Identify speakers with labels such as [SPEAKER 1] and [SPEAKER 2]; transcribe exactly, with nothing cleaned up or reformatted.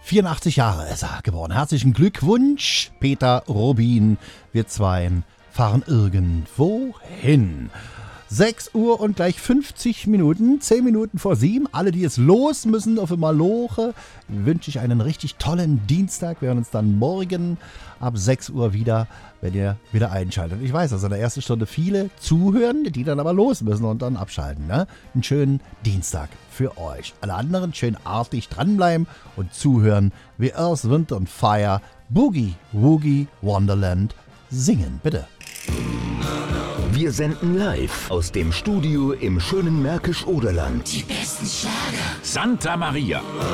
[SPEAKER 1] vierundachtzig Jahre ist er geworden. Herzlichen Glückwunsch, Peter Rubin. Wir zweien fahren irgendwo hin. sechs Uhr und gleich fünfzig Minuten, zehn Minuten vor sieben. Alle, die jetzt los müssen auf einmal Loche, wünsche ich einen richtig tollen Dienstag. Wir hören uns dann morgen ab sechs Uhr wieder, wenn ihr wieder einschaltet. Ich weiß, dass in der ersten Stunde viele zuhören, die dann aber los müssen und dann abschalten. Ne? Einen schönen Dienstag für euch. Alle anderen schön artig dranbleiben und zuhören, wie Earth, Wind und Fire Boogie Woogie Wonderland singen. Bitte.
[SPEAKER 2] Wir senden live aus dem Studio im schönen Märkisch-Oderland.
[SPEAKER 3] Die besten Schlager.
[SPEAKER 4] Santa Maria.